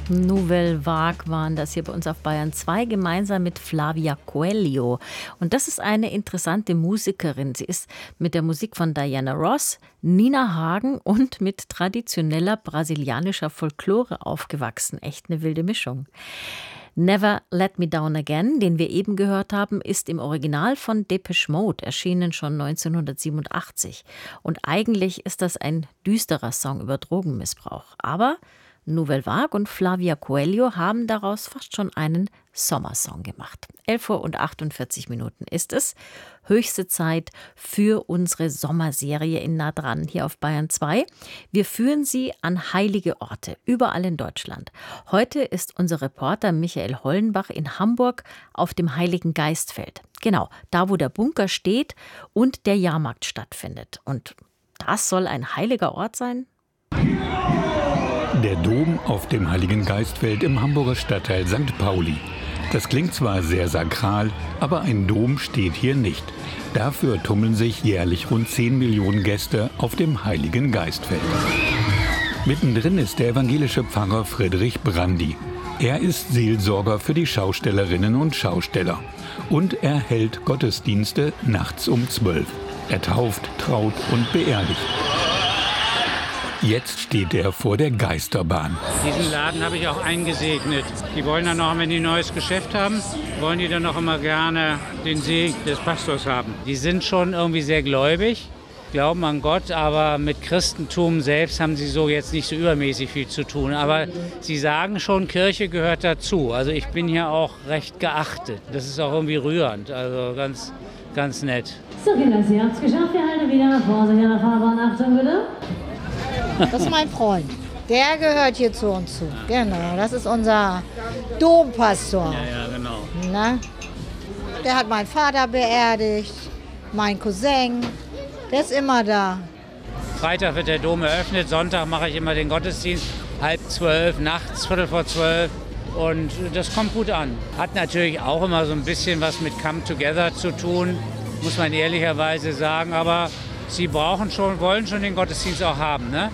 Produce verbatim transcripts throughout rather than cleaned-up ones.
Nouvelle Vague waren das hier bei uns auf Bayern zwei, gemeinsam mit Flavia Coelho. Und das ist eine interessante Musikerin. Sie ist mit der Musik von Diana Ross, Nina Hagen und mit traditioneller brasilianischer Folklore aufgewachsen. Echt eine wilde Mischung. Never Let Me Down Again, den wir eben gehört haben, ist im Original von Depeche Mode, erschienen schon neunzehnhundertsiebenundachtzig. Und eigentlich ist das ein düsterer Song über Drogenmissbrauch. Aber Nouvelle Vague und Flavia Coelho haben daraus fast schon einen Sommersong gemacht. elf Uhr und achtundvierzig Minuten ist es. Höchste Zeit für unsere Sommerserie in Nah dran hier auf Bayern zwei. Wir führen Sie an heilige Orte, überall in Deutschland. Heute ist unser Reporter Michael Hollenbach in Hamburg auf dem Heiligen Geistfeld. Genau, da wo der Bunker steht und der Jahrmarkt stattfindet. Und das soll ein heiliger Ort sein? Der Dom auf dem Heiligen Geistfeld im Hamburger Stadtteil Sankt Pauli. Das klingt zwar sehr sakral, aber ein Dom steht hier nicht. Dafür tummeln sich jährlich rund zehn Millionen Gäste auf dem Heiligen Geistfeld. Mittendrin ist der evangelische Pfarrer Friedrich Brandi. Er ist Seelsorger für die Schaustellerinnen und Schausteller. Und er hält Gottesdienste nachts um zwölf. Er tauft, traut und beerdigt. Jetzt steht er vor der Geisterbahn. Diesen Laden habe ich auch eingesegnet. Die wollen dann noch, wenn die ein neues Geschäft haben, wollen die dann noch immer gerne den Segen des Pastors haben. Die sind schon irgendwie sehr gläubig, glauben an Gott, aber mit Christentum selbst haben sie so jetzt nicht so übermäßig viel zu tun. Aber sie sagen schon, Kirche gehört dazu. Also ich bin hier auch recht geachtet. Das ist auch irgendwie rührend, also ganz, ganz nett. So, Kinder, Sie haben es geschafft. Wir halten wieder Vorsicht an der Fahrbahn. Achtung, bitte. Das ist mein Freund. Der gehört hier zu uns zu. Genau, das ist unser Dompastor. Ja, ja, genau. Na? Der hat meinen Vater beerdigt, mein Cousin. Der ist immer da. Freitag wird der Dom eröffnet, Sonntag mache ich immer den Gottesdienst. Halb zwölf, nachts, viertel vor zwölf. Und das kommt gut an. Hat natürlich auch immer so ein bisschen was mit Come Together zu tun, muss man ehrlicherweise sagen. Aber sie brauchen schon, wollen schon den Gottesdienst auch haben, ne?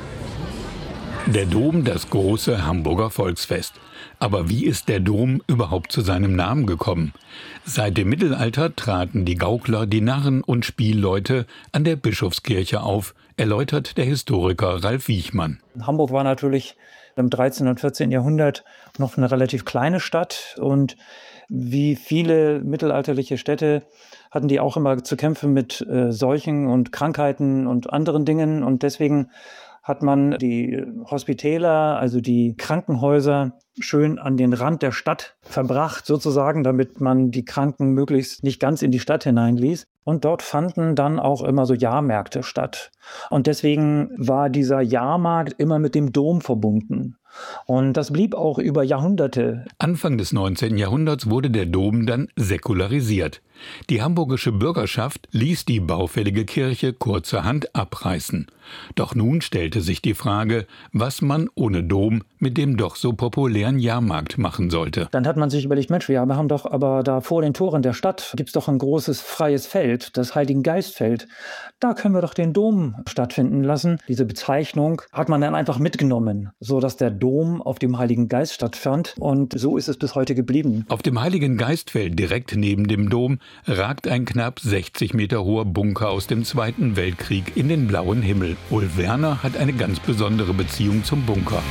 Der Dom, das große Hamburger Volksfest. Aber wie ist der Dom überhaupt zu seinem Namen gekommen? Seit dem Mittelalter traten die Gaukler, die Narren und Spielleute an der Bischofskirche auf, erläutert der Historiker Ralf Wiechmann. Hamburg war natürlich im dreizehnten und vierzehnten Jahrhundert noch eine relativ kleine Stadt und wie viele mittelalterliche Städte hatten die auch immer zu kämpfen mit äh, Seuchen und Krankheiten und anderen Dingen. Und deswegen hat man die Hospitäler, also die Krankenhäuser, schön an den Rand der Stadt verbracht, sozusagen, damit man die Kranken möglichst nicht ganz in die Stadt hineinließ. Und dort fanden dann auch immer so Jahrmärkte statt. Und deswegen war dieser Jahrmarkt immer mit dem Dom verbunden. Und das blieb auch über Jahrhunderte. Anfang des neunzehnten Jahrhunderts wurde der Dom dann säkularisiert. Die hamburgische Bürgerschaft ließ die baufällige Kirche kurzerhand abreißen. Doch nun stellte sich die Frage, was man ohne Dom mit dem doch so populären Jahrmarkt machen sollte. Dann hat man sich überlegt, Mensch, wir haben doch aber da vor den Toren der Stadt gibt's doch ein großes freies Feld, das Heiligen Geistfeld. Da können wir doch den Dom stattfinden lassen. Diese Bezeichnung hat man dann einfach mitgenommen, sodass der Dom auf dem Heiligen Geist stattfand. Und so ist es bis heute geblieben. Auf dem Heiligen Geistfeld direkt neben dem Dom ragt ein knapp sechzig Meter hoher Bunker aus dem Zweiten Weltkrieg in den blauen Himmel. Ulf Werner hat eine ganz besondere Beziehung zum Bunker.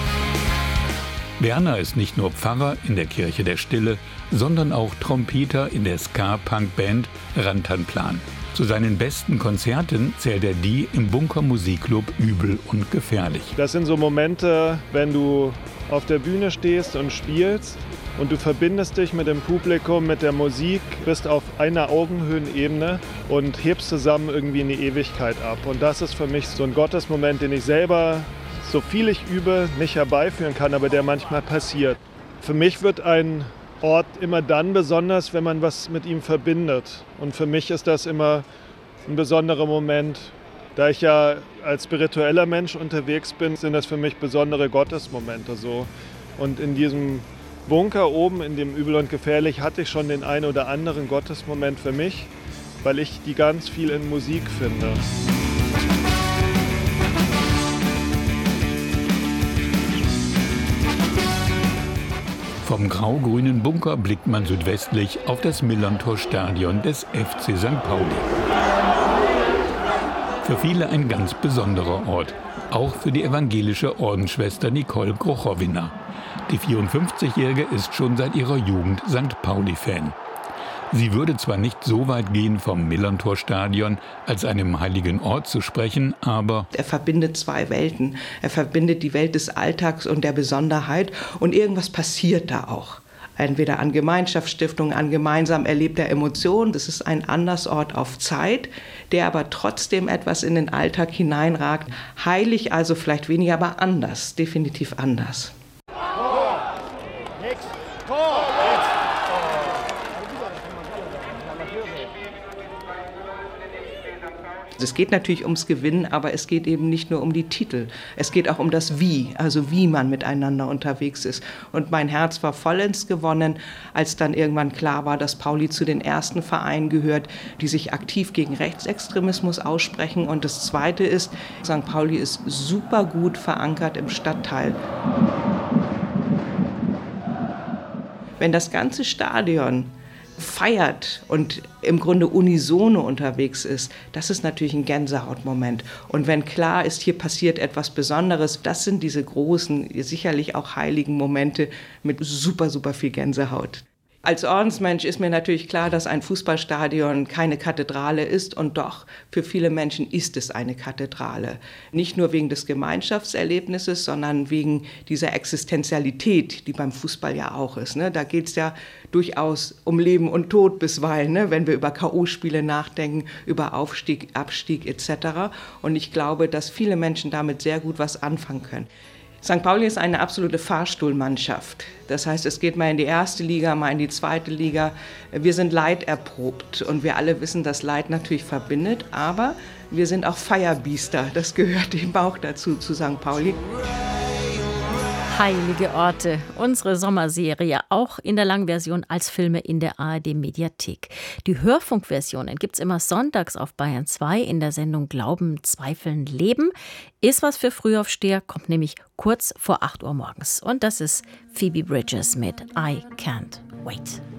Werner ist nicht nur Pfarrer in der Kirche der Stille, sondern auch Trompeter in der Ska-Punk-Band Rantanplan. Zu seinen besten Konzerten zählt er die im Bunker Musikclub Übel und Gefährlich. Das sind so Momente, wenn du auf der Bühne stehst und spielst und du verbindest dich mit dem Publikum, mit der Musik, bist auf einer Augenhöhenebene und hebst zusammen irgendwie in die Ewigkeit ab. Und das ist für mich so ein Gottesmoment, den ich selber, so viel ich übe, nicht herbeiführen kann, aber der manchmal passiert. Für mich wird ein Ort immer dann besonders, wenn man was mit ihm verbindet. Und für mich ist das immer ein besonderer Moment. Da ich ja als spiritueller Mensch unterwegs bin, sind das für mich besondere Gottesmomente so. Und in diesem Bunker oben, in dem Übel und Gefährlich, hatte ich schon den einen oder anderen Gottesmoment für mich, weil ich die ganz viel in Musik finde. Vom grau-grünen Bunker blickt man südwestlich auf das Millerntor-Stadion des F C Sankt Pauli. Für viele ein ganz besonderer Ort, auch für die evangelische Ordensschwester Nicole Grochowina. Die vierundfünfzigjährige ist schon seit ihrer Jugend Sankt Pauli-Fan. Sie würde zwar nicht so weit gehen, vom Millerntor-Stadion als einem heiligen Ort zu sprechen, aber er verbindet zwei Welten. Er verbindet die Welt des Alltags und der Besonderheit und irgendwas passiert da auch. Entweder an Gemeinschaftsstiftung, an gemeinsam erlebter Emotion. Das ist ein Andersort auf Zeit, der aber trotzdem etwas in den Alltag hineinragt. Heilig also vielleicht weniger, aber anders, definitiv anders. Es geht natürlich ums Gewinnen, aber es geht eben nicht nur um die Titel. Es geht auch um das Wie, also wie man miteinander unterwegs ist. Und mein Herz war vollends gewonnen, als dann irgendwann klar war, dass Pauli zu den ersten Vereinen gehört, die sich aktiv gegen Rechtsextremismus aussprechen. Und das Zweite ist, Sankt Pauli ist super gut verankert im Stadtteil. Wenn das ganze Stadion feiert und im Grunde unisono unterwegs ist, das ist natürlich ein Gänsehautmoment. Und wenn klar ist, hier passiert etwas Besonderes, das sind diese großen, sicherlich auch heiligen Momente mit super, super viel Gänsehaut. Als Ordensmensch ist mir natürlich klar, dass ein Fußballstadion keine Kathedrale ist und doch, für viele Menschen ist es eine Kathedrale. Nicht nur wegen des Gemeinschaftserlebnisses, sondern wegen dieser Existenzialität, die beim Fußball ja auch ist. Ne? Da geht es ja durchaus um Leben und Tod bisweilen, ne? Wenn wir über K O-Spiele nachdenken, über Aufstieg, Abstieg et cetera. Und ich glaube, dass viele Menschen damit sehr gut was anfangen können. Sankt Pauli ist eine absolute Fahrstuhlmannschaft. Das heißt, es geht mal in die erste Liga, mal in die zweite Liga. Wir sind leiderprobt und wir alle wissen, dass Leid natürlich verbindet, aber wir sind auch Feierbiester. Das gehört eben auch dazu, zu Sankt Pauli. Heilige Orte, unsere Sommerserie, auch in der Langversion als Filme in der A R D-Mediathek. Die Hörfunkversionen gibt es immer sonntags auf Bayern zwei in der Sendung Glauben, Zweifeln, Leben. Ist was für Frühaufsteher, kommt nämlich kurz vor acht Uhr morgens. Und das ist Phoebe Bridgers mit I Can't Wait.